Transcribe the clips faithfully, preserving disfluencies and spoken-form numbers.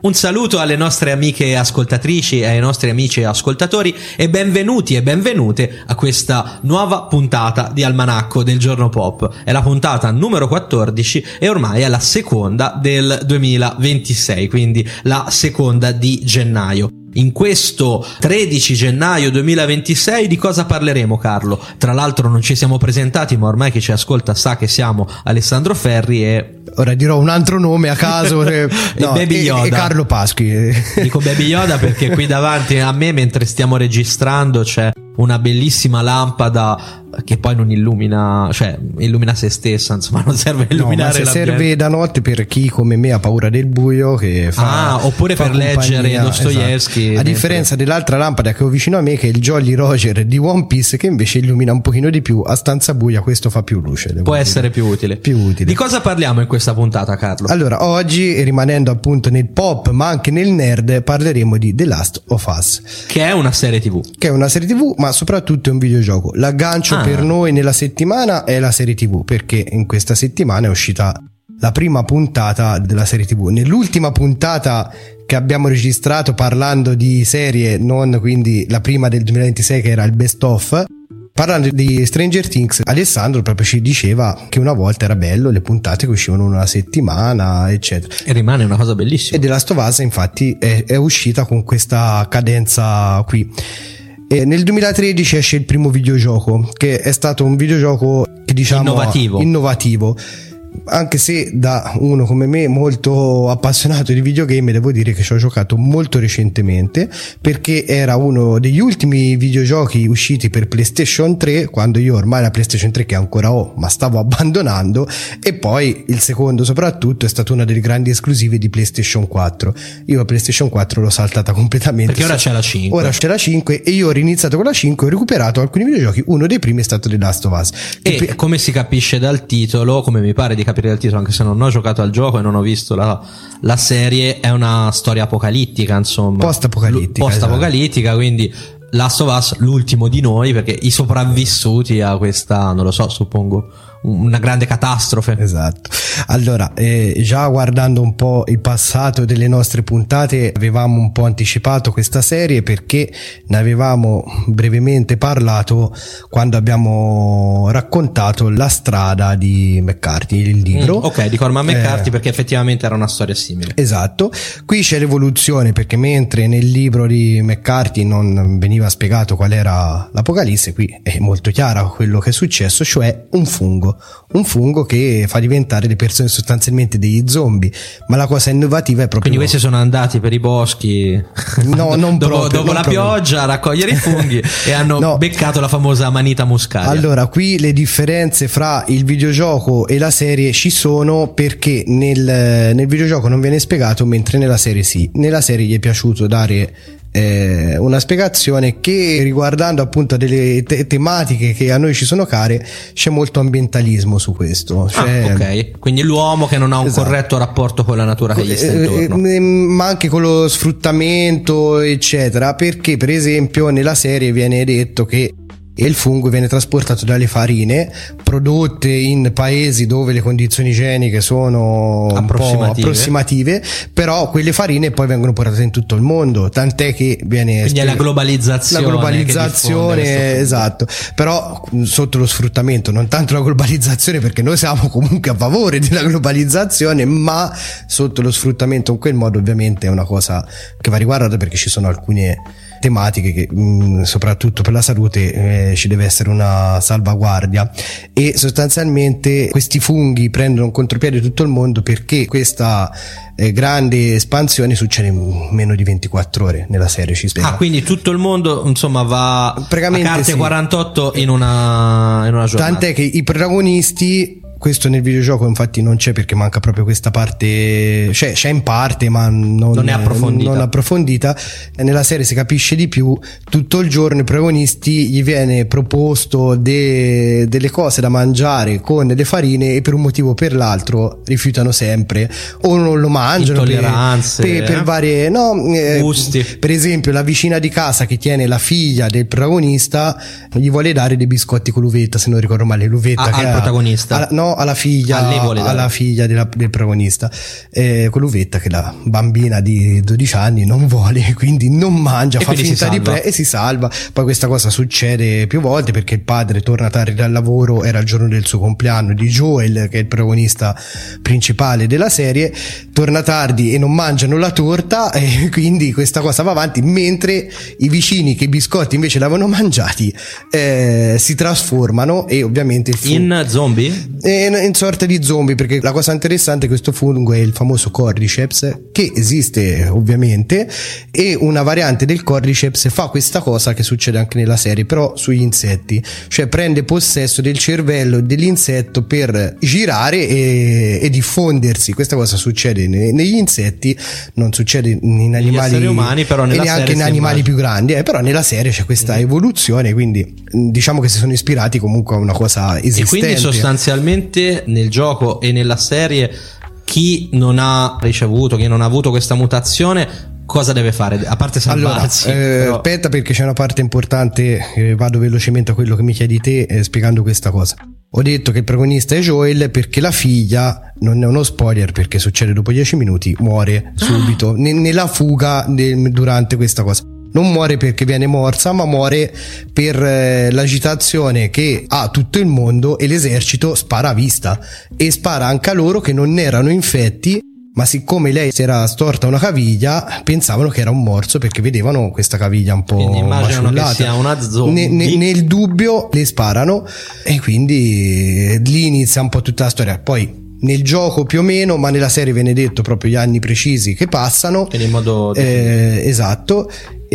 Un saluto alle nostre amiche ascoltatrici e ai nostri amici ascoltatori e benvenuti e benvenute a questa nuova puntata di Almanacco del Giorno Pop. È la puntata numero quattordici e ormai è la seconda del duemilaventisei, quindi la seconda di gennaio. In questo tredici gennaio duemilaventisei di cosa parleremo, Carlo? Tra l'altro non ci siamo presentati, ma ormai chi ci ascolta sa che siamo Alessandro Ferri e... Ora dirò un altro nome a caso. e no, Baby Yoda. E, e Carlo Pasqui. Dico Baby Yoda perché qui davanti a me, mentre stiamo registrando, c'è una bellissima lampada che poi non illumina, cioè illumina se stessa, insomma non serve illuminare, no, ma se l'ambiente. serve da notte per chi come me ha paura del buio, che fa, ah, oppure fa per compagnia, leggere Dostoevsky, esatto. A mentre... differenza dell'altra lampada che ho vicino a me, che è il Jolly Roger di One Piece, che invece illumina un pochino di più. A stanza buia questo fa più luce, può dire. essere più utile. più utile Di cosa parliamo in questa puntata, Carlo? Allora, oggi, rimanendo appunto nel pop ma anche nel nerd, parleremo di The Last of Us, che è una serie tv che è una serie tv ma soprattutto è un videogioco. L'aggancio ah. per noi nella settimana è la serie tv, perché in questa settimana è uscita la prima puntata della serie tv. Nell'ultima puntata che abbiamo registrato parlando di serie, non quindi la prima del duemilaventisei che era il best of, parlando di Stranger Things, Alessandro proprio ci diceva che una volta era bello le puntate che uscivano una settimana eccetera, e rimane una cosa bellissima. e The Last of Us infatti è, è uscita con questa cadenza qui. E nel duemilatredici esce il primo videogioco, che è stato un videogioco che diciamo innovativo, innovativo. Anche se da uno come me molto appassionato di videogame, devo dire che ci ho giocato molto recentemente, perché era uno degli ultimi videogiochi usciti per PlayStation tre, quando io ormai la PlayStation tre che ancora ho ma stavo abbandonando, e poi il secondo soprattutto è stato una delle grandi esclusive di PlayStation quattro. Io la PlayStation quattro l'ho saltata completamente, perché ora c'è la cinque. Ora c'è la cinque e io ho riniziato con la cinque, ho recuperato alcuni videogiochi. Uno dei primi è stato The Last of Us, e pe- come si capisce dal titolo, come mi pare di capire dal titolo, anche se non ho giocato al gioco e non ho visto la, la serie, è una storia apocalittica, insomma post apocalittica, post apocalittica esatto. Quindi Last of Us, l'ultimo di noi, perché i sopravvissuti a questa, non lo so, suppongo una grande catastrofe. Esatto. Allora, eh, già guardando un po' il passato delle nostre puntate avevamo un po' anticipato questa serie, perché ne avevamo brevemente parlato quando abbiamo raccontato La strada di McCarthy, il libro. Mm, ok, di Cormac McCarthy, eh, perché effettivamente era una storia simile. Esatto. Qui c'è l'evoluzione, perché mentre nel libro di McCarthy non veniva spiegato qual era l'apocalisse, qui è molto chiaro quello che è successo, cioè un fungo. Un fungo che fa diventare le persone sostanzialmente degli zombie, ma la cosa innovativa è proprio... Quindi questi sono andati per i boschi no, non dopo, proprio, dopo non la proprio. pioggia a raccogliere i funghi e hanno no. beccato la famosa manita muscaria. Allora, qui le differenze fra il videogioco e la serie ci sono, perché nel, nel videogioco non viene spiegato, mentre nella serie sì. Nella serie gli è piaciuto dare Eh, una spiegazione che, riguardando appunto delle te- tematiche che a noi ci sono care, c'è molto ambientalismo su questo, cioè, ah, ok, quindi l'uomo che non ha un esatto. corretto rapporto con la natura che gli sta intorno, eh, eh, ma anche con lo sfruttamento eccetera, perché per esempio nella serie viene detto che e il fungo viene trasportato dalle farine prodotte in paesi dove le condizioni igieniche sono un approssimative. po' approssimative, però quelle farine poi vengono portate in tutto il mondo, tant'è che viene quindi è la globalizzazione, la globalizzazione esatto, però sotto lo sfruttamento, non tanto la globalizzazione, perché noi siamo comunque a favore della globalizzazione, ma sotto lo sfruttamento in quel modo ovviamente è una cosa che va riguardata, perché ci sono alcune tematiche che mh, soprattutto per la salute eh, ci deve essere una salvaguardia, e sostanzialmente questi funghi prendono un contropiede tutto il mondo, perché questa eh, grande espansione succede in meno di ventiquattro ore nella serie, ci spiega. Ah, quindi tutto il mondo insomma va a carte sì. quarantotto in una, in una giornata, tant'è che i protagonisti, questo nel videogioco infatti non c'è, perché manca proprio questa parte, cioè c'è in parte ma non, non è approfondita. non approfondita. Nella serie si capisce di più, tutto il giorno i protagonisti gli viene proposto de, delle cose da mangiare con delle farine, e per un motivo o per l'altro rifiutano sempre, o non lo mangiano intolleranze per, per, per eh? varie no, eh, gusti. Per esempio la vicina di casa che tiene la figlia del protagonista gli vuole dare dei biscotti con l'uvetta, se non ricordo male l'uvetta ah, che al ha, protagonista ha, no No, alla figlia, alla figlia della, del protagonista, eh, con l'uvetta che la bambina di dodici anni non vuole, quindi non mangia, e fa finta di pre e si salva. Poi questa cosa succede più volte perché il padre torna tardi dal lavoro, era il giorno del suo compleanno di Joel, che è il protagonista principale della serie, torna tardi e non mangiano la torta, e quindi questa cosa va avanti, mentre i vicini che i biscotti invece l'avevano mangiati eh, si trasformano e ovviamente il fungo, in zombie? In, in sorta di zombie, perché la cosa interessante è che questo fungo è il famoso Cordyceps, che esiste ovviamente, e una variante del Cordyceps fa questa cosa che succede anche nella serie, però sugli insetti, cioè prende possesso del cervello dell'insetto per girare e, e diffondersi. Questa cosa succede ne, negli insetti, non succede in animali umani, però nella e neanche in animali più grandi, eh, però nella serie c'è questa evoluzione, quindi diciamo che si sono ispirati comunque a una cosa esistente. E quindi sostanzialmente nel gioco e nella serie chi non ha ricevuto, chi non ha avuto questa mutazione, cosa deve fare? A parte salvarsi. Allora, eh, però... aspetta, perché c'è una parte importante, eh, vado velocemente a quello che mi chiedi te eh, spiegando questa cosa. Ho detto che il protagonista è Joel perché la figlia, non è uno spoiler perché succede dopo dieci minuti, muore subito ah. n- nella fuga de- durante questa cosa. Non muore perché viene morsa, ma muore per eh, l'agitazione che ha tutto il mondo, e l'esercito spara a vista e spara anche a loro che non erano infetti, ma siccome lei si era storta una caviglia pensavano che era un morso perché vedevano questa caviglia un po' quindi immaginano maciullata. Che sia una zombie. Ne, ne, nel dubbio le sparano e quindi lì inizia un po' tutta la storia. Poi nel gioco più o meno, ma nella serie viene detto proprio gli anni precisi che passano, in modo eh, esatto,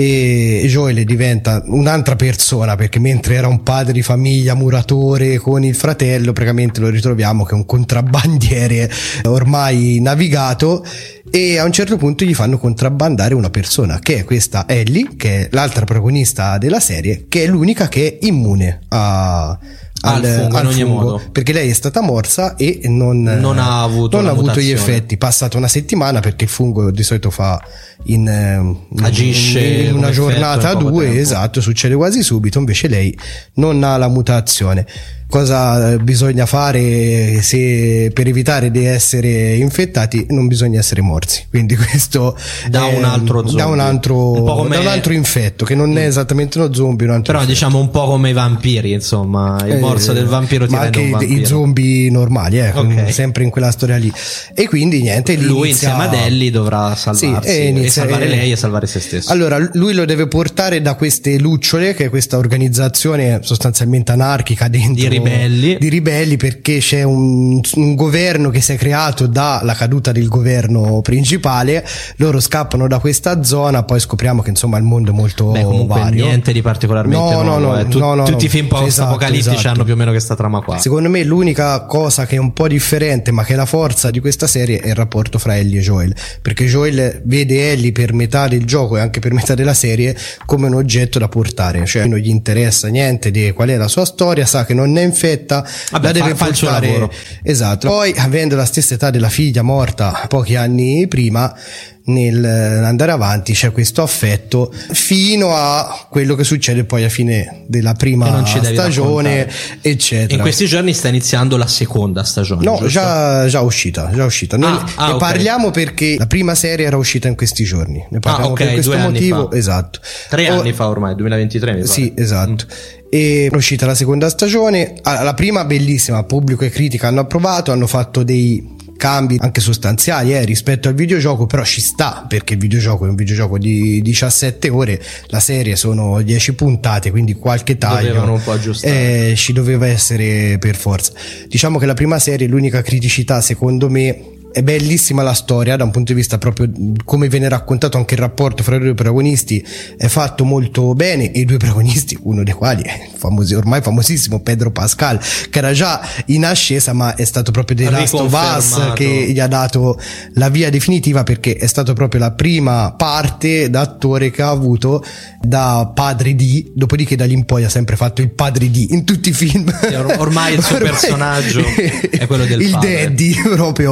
e Joel diventa un'altra persona, perché mentre era un padre di famiglia muratore con il fratello, praticamente lo ritroviamo che è un contrabbandiere ormai navigato, e a un certo punto gli fanno contrabbandare una persona che è questa Ellie, che è l'altra protagonista della serie, che è l'unica che è immune a al, al fungo, al in ogni fungo modo, perché lei è stata morsa e non, non ha avuto, non ha avuto gli effetti. Passata una settimana, perché il fungo di solito fa in, in agisce in, in una giornata o due, tempo. Esatto, succede quasi subito. Invece lei non ha la mutazione. Cosa bisogna fare se per evitare di essere infettati? Non bisogna essere morsi, quindi questo da un altro zombie, da un altro, un po' come... da un altro infetto che non è esattamente uno zombie, un altro però infetto. Diciamo un po' come i vampiri, insomma il morso eh, del vampiro ti ma rende un vampiro. I zombie normali, eh, okay. Sempre in quella storia lì, e quindi niente, lui inizia... insieme ad Ellie dovrà salvarsi, sì, e, inizia... e salvare lei e salvare se stesso. Allora lui lo deve portare da queste lucciole, che è questa organizzazione sostanzialmente anarchica dentro, di ribelli di ribelli perché c'è un, un governo che si è creato dalla caduta del governo principale. Loro scappano da questa zona, poi scopriamo che insomma il mondo è molto Beh, comunque vario. Niente di particolarmente no, nuovo, no, no, eh. tu, no, no, tutti i film post esatto, apocalittici esatto. hanno più o meno questa trama qua. Secondo me l'unica cosa che è un po' differente, ma che è la forza di questa serie, è il rapporto fra Ellie e Joel, perché Joel vede Ellie per metà del gioco e anche per metà della serie come un oggetto da portare, cioè non gli interessa niente di qual è la sua storia, sa che non è infetta. Vabbè, la deve fa, fa portare, esatto. Poi, avendo la stessa età della figlia morta pochi anni prima, nell'andare avanti c'è questo affetto fino a quello che succede poi alla fine della prima stagione, eccetera. In questi giorni sta iniziando la seconda stagione, no, giusto? già già uscita già uscita Noi ah, ah, ne okay. parliamo perché la prima serie era uscita in questi giorni, ne parliamo ah, okay, per questo due motivo fa. esatto tre o, anni fa ormai, duemilaventitré mi pare. Sì, esatto. mm. E è uscita la seconda stagione, la prima bellissima, pubblico e critica hanno approvato, hanno fatto dei cambi anche sostanziali eh, rispetto al videogioco, però ci sta, perché il videogioco è un videogioco di diciassette ore, la serie sono dieci puntate, quindi qualche taglio dovevano un po' aggiustare. Eh, ci doveva essere per forza. Diciamo che la prima serie, l'unica criticità secondo me, è bellissima la storia da un punto di vista proprio come viene raccontato, anche il rapporto fra i due protagonisti è fatto molto bene, e i due protagonisti, uno dei quali è famosi, ormai famosissimo, Pedro Pascal, che era già in ascesa ma è stato proprio The Last of Us che gli ha dato la via definitiva, perché è stato proprio la prima parte d'attore che ha avuto da padre di, dopodiché da lì in poi ha sempre fatto il padre di in tutti i film. Or- ormai il suo ormai personaggio è quello del il padre. daddy proprio.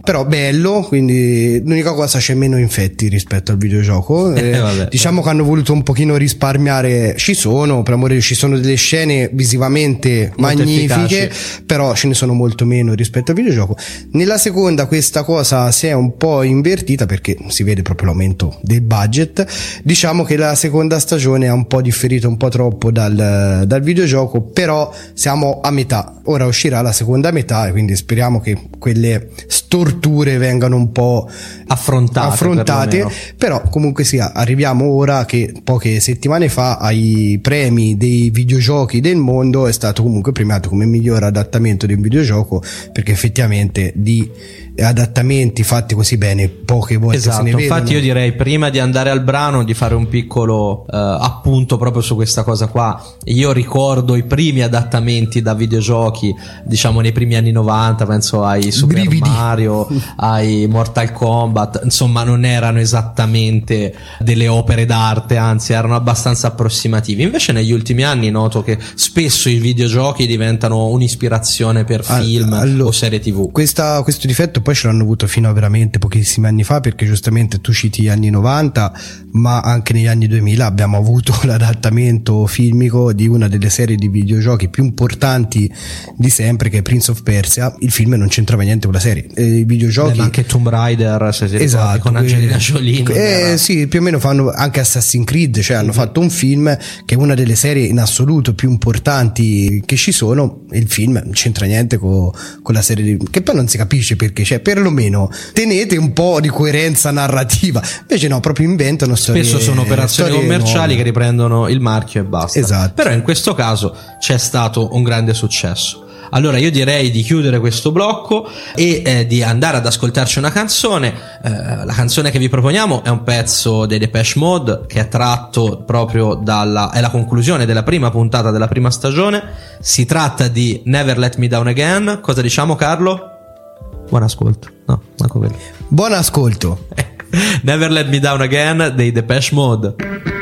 però bello, quindi l'unica cosa, c'è meno infetti rispetto al videogioco. eh, eh, vabbè, diciamo vabbè. che hanno voluto un pochino risparmiare, ci sono, per amore, ci sono delle scene visivamente molto magnifiche efficaci, però ce ne sono molto meno rispetto al videogioco. Nella seconda questa cosa si è un po' invertita perché si vede proprio l'aumento del budget. Diciamo che la seconda stagione ha un po' differito un po' troppo dal, dal videogioco, però siamo a metà, ora uscirà la seconda metà e quindi speriamo che quelle storture vengano un po' affrontate, affrontate però comunque sia, arriviamo ora che poche settimane fa ai premi dei videogiochi del mondo è stato comunque premiato come miglior adattamento di un videogioco, perché effettivamente di adattamenti fatti così bene poche volte esatto, se ne vedono. Infatti io direi, prima di andare al brano, di fare un piccolo uh, appunto proprio su questa cosa qua. Io ricordo i primi adattamenti da videogiochi, diciamo nei primi anni novanta, penso ai Super Brividi. Mario, ai Mortal Kombat, insomma non erano esattamente delle opere d'arte, anzi erano abbastanza approssimativi. Invece negli ultimi anni noto che spesso i videogiochi diventano un'ispirazione per film allora, o serie tv. Questa, questo difetto poi ce l'hanno avuto fino a veramente pochissimi anni fa, perché giustamente tu citi gli anni novanta, ma anche negli anni duemila abbiamo avuto l'adattamento filmico di una delle serie di videogiochi più importanti di sempre, che è Prince of Persia. Il film non c'entrava niente con la serie, e i videogiochi Beh, anche Tomb Raider, se si esatto, ricordi, con Angelina Jolie, eh, sì, più o meno fanno anche Assassin's Creed, cioè mm-hmm. hanno fatto un film che è una delle serie in assoluto più importanti che ci sono. Il film non c'entra niente con, con la serie di... che poi non si capisce perché, cioè perlomeno tenete un po' di coerenza narrativa, invece no, proprio inventano storie, spesso sono operazioni commerciali nuove che riprendono il marchio e basta. Esatto. Però in questo caso c'è stato un grande successo. Allora io direi di chiudere questo blocco e eh, di andare ad ascoltarci una canzone. Eh, la canzone che vi proponiamo è un pezzo dei Depeche Mode che è tratto proprio dalla, è la conclusione della prima puntata della prima stagione. Si tratta di Never Let Me Down Again. Cosa diciamo, Carlo? Buon ascolto. No, manco quello. Buon ascolto. Never Let Me Down Again dei Depeche Mode.